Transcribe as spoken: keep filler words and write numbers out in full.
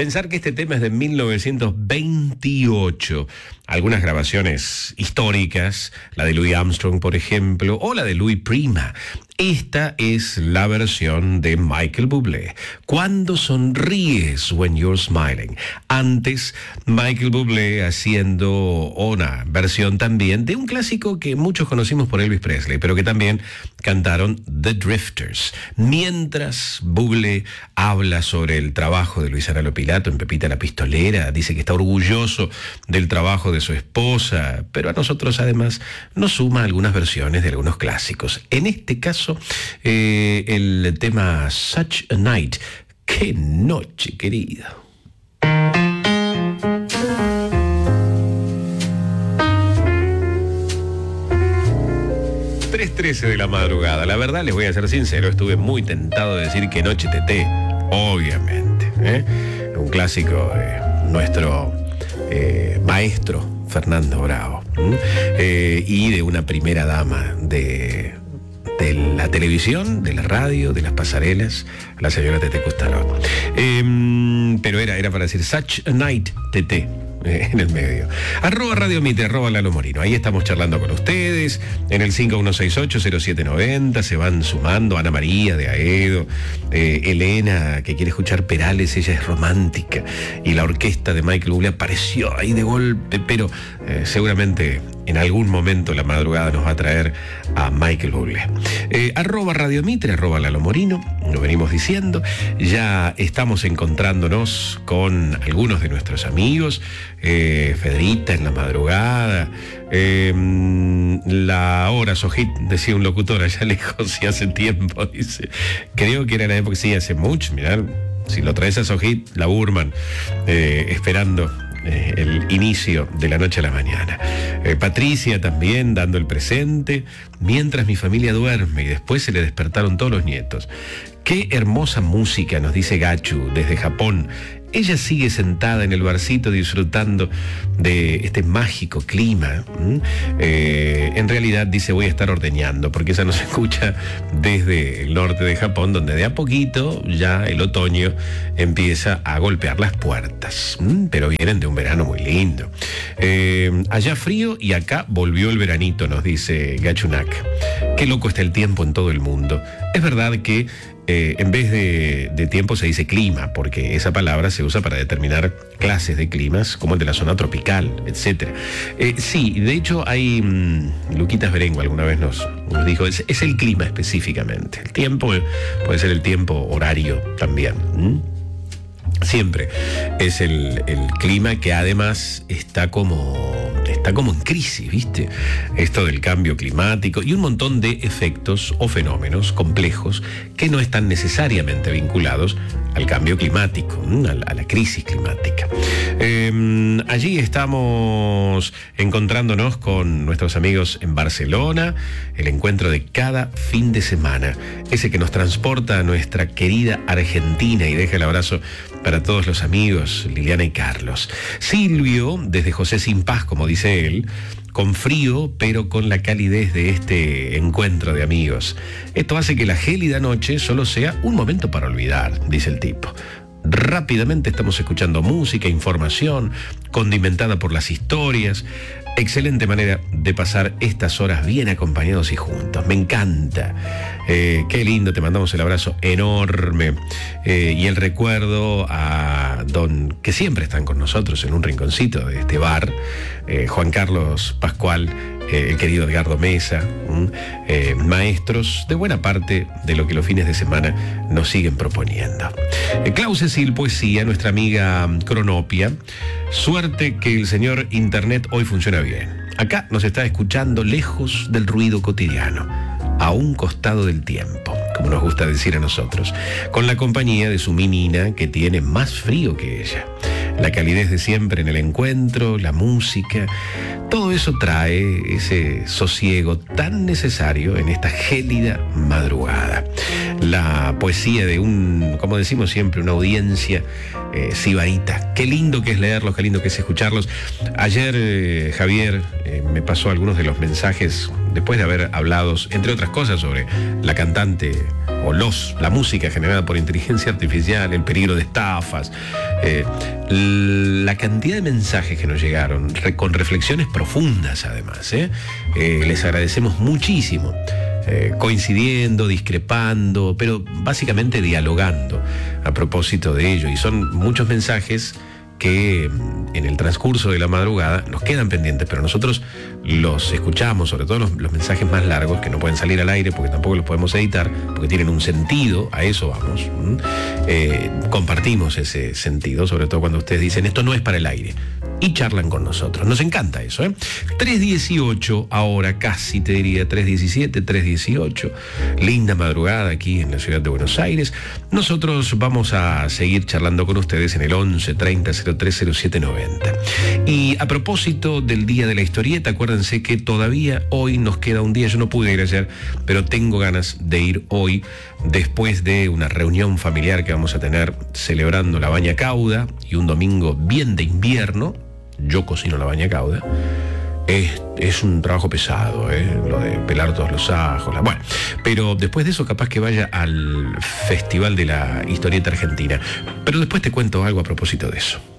Pensar que este tema es de mil novecientos veintiocho. Algunas grabaciones históricas, la de Louis Armstrong, por ejemplo, o la de Louis Prima. Esta es la versión de Michael Bublé. Cuando sonríes, When You're Smiling. Antes, Michael Bublé haciendo una versión también de un clásico que muchos conocimos por Elvis Presley, pero que también cantaron The Drifters. Mientras Bublé habla sobre el trabajo de Luis Aralo Pilato en Pepita la Pistolera, dice que está orgulloso del trabajo de su esposa, pero a nosotros además nos suma algunas versiones de algunos clásicos. En este caso, eh, el tema Such a Night. ¡Qué noche, querido! tres trece de la madrugada. La verdad, les voy a ser sincero, estuve muy tentado de decir que noche teté, obviamente. ¿eh? Un clásico de nuestro eh, maestro Fernando Bravo eh, y de una primera dama de, de la televisión, de la radio, de las pasarelas, la señora Tete Custalot. Eh, pero era, era para decir Such a Night, Tete. En el medio. Arroba Radio Mitre, arroba Lalo Morino. Ahí estamos charlando con ustedes. En el cinco uno seis ocho cero siete nueve cero se van sumando Ana María de Aedo, eh, Elena, que quiere escuchar Perales, ella es romántica. Y la orquesta de Michael Bublé apareció ahí de golpe, pero eh, seguramente en algún momento la madrugada nos va a traer a Michael Bublé. Eh, arroba Radio Mitre, arroba Lalo Morino, lo venimos diciendo. Ya estamos encontrándonos con algunos de nuestros amigos. Eh, Federita en la madrugada, eh, la hora Sojit, decía un locutor allá lejos y hace tiempo, dice, creo que era la época, sí, hace mucho, mirá, si lo traes a Sojit, la Burman, eh, esperando eh, el inicio de la noche a la mañana. Eh, Patricia también dando el presente, mientras mi familia duerme y después se le despertaron todos los nietos. Qué hermosa música, nos dice Gachu desde Japón. Ella sigue sentada en el barcito disfrutando de este mágico clima. Eh, en realidad dice voy a estar ordeñando, porque esa nos escucha desde el norte de Japón, donde de a poquito ya el otoño empieza a golpear las puertas. Pero vienen de un verano muy lindo. Eh, allá frío y acá volvió el veranito, nos dice Gachunak. Qué loco está el tiempo en todo el mundo. Es verdad que Eh, en vez de, de tiempo se dice clima, porque esa palabra se usa para determinar clases de climas, como el de la zona tropical, etcétera. Eh, sí, de hecho hay, mmm, Luquitas Berengo alguna vez nos, nos dijo, es, es el clima específicamente. El tiempo puede ser el tiempo horario también. ¿Mm? Siempre es el, el clima que además está como, está como en crisis, ¿viste? Esto del cambio climático y un montón de efectos o fenómenos complejos que no están necesariamente vinculados al cambio climático, a la, a la crisis climática. Eh, allí estamos encontrándonos con nuestros amigos en Barcelona, el encuentro de cada fin de semana, ese que nos transporta a nuestra querida Argentina y deja el abrazo para todos los amigos, Liliana y Carlos. Silvio, desde José Sin Paz, como dice él, con frío, pero con la calidez de este encuentro de amigos. Esto hace que la gélida noche solo sea un momento para olvidar, dice el tipo. Rápidamente estamos escuchando música, información, condimentada por las historias. Excelente manera de pasar estas horas bien acompañados y juntos. Me encanta. Eh, qué lindo, te mandamos el abrazo enorme. Eh, y el recuerdo a don, que siempre están con nosotros en un rinconcito de este bar, eh, Juan Carlos Pascual, eh, el querido Edgardo Mesa, eh, maestros de buena parte de lo que los fines de semana nos siguen proponiendo. Eh, Clau Cecil Poesía, nuestra amiga Cronopia. Suerte que el señor Internet hoy funciona bien. Acá nos está escuchando lejos del ruido cotidiano, a un costado del tiempo, como nos gusta decir a nosotros, con la compañía de su minina que tiene más frío que ella. La calidez de siempre en el encuentro, la música, todo eso trae ese sosiego tan necesario en esta gélida madrugada. La poesía de un, como decimos siempre, una audiencia eh, sibarita. Qué lindo que es leerlos, qué lindo que es escucharlos. Ayer eh, Javier eh, me pasó algunos de los mensajes después de haber hablado, entre otras cosas, sobre la cantante o los, la música generada por inteligencia artificial, el peligro de estafas, Eh, la cantidad de mensajes que nos llegaron, re, con reflexiones profundas además, ¿eh? Eh, les agradecemos muchísimo. Eh, coincidiendo, discrepando, pero básicamente dialogando a propósito de ello. Y son muchos mensajes que en el transcurso de la madrugada nos quedan pendientes, pero nosotros los escuchamos, sobre todo los, los mensajes más largos, que no pueden salir al aire porque tampoco los podemos editar, porque tienen un sentido, a eso vamos. Eh, compartimos ese sentido, sobre todo cuando ustedes dicen, esto no es para el aire, y charlan con nosotros. Nos encanta eso, ¿eh? tres dieciocho ahora, casi te diría, tres diecisiete, tres dieciocho. Linda madrugada aquí en la ciudad de Buenos Aires. Nosotros vamos a seguir charlando con ustedes en el once treinta cero tres cero siete noventa. Y a propósito del Día de la Historieta, acuérdense que todavía hoy nos queda un día. Yo no pude ir ayer, pero tengo ganas de ir hoy, después de una reunión familiar que vamos a tener celebrando la baña cauda y un domingo bien de invierno. Yo cocino la baña cauda. Es, es un trabajo pesado, ¿eh? Lo de pelar todos los ajos. La... Bueno, pero después de eso capaz que vaya al Festival de la Historieta Argentina. Pero después te cuento algo a propósito de eso.